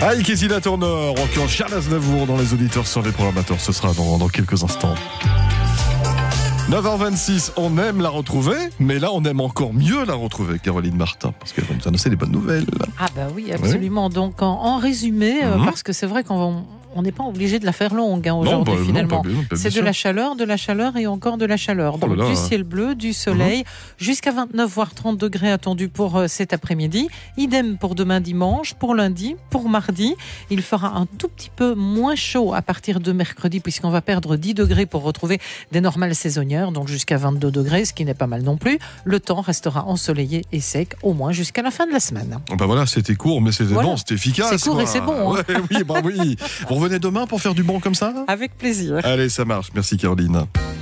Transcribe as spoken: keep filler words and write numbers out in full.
Aïe, Tina Turner, en Charles Aznavour dans les auditeurs sur les programmateurs. Ce sera dans, dans quelques instants. neuf heures vingt-six, on aime la retrouver, mais là on aime encore mieux la retrouver, Caroline Martin, parce qu'elle va nous annoncer des bonnes nouvelles. Ah bah oui, absolument. Oui. Donc en, en résumé, mm-hmm. euh, parce que c'est vrai qu'on on n'est pas obligé de la faire longue hein, aujourd'hui, non, bah, finalement. Non, pas bien, pas c'est de sûr. la chaleur, de la chaleur et encore de la chaleur. Donc oh là là. Du ciel bleu, du soleil, mmh. jusqu'à vingt-neuf voire trente degrés attendus pour euh, cet après-midi. Idem pour demain dimanche, pour lundi, pour mardi. Il fera un tout petit peu moins chaud à partir de mercredi, puisqu'on va perdre dix degrés pour retrouver des normales saisonnières, donc jusqu'à vingt-deux degrés, ce qui n'est pas mal non plus. Le temps restera ensoleillé et sec, au moins jusqu'à la fin de la semaine. Ben voilà, c'était court, mais c'était voilà. bon, c'était efficace. C'est court quoi. et c'est bon. Hein. Ouais, oui, bah oui. Vous revenez demain pour faire du bon comme ça ? Avec plaisir. Allez, ça marche. Merci Caroline.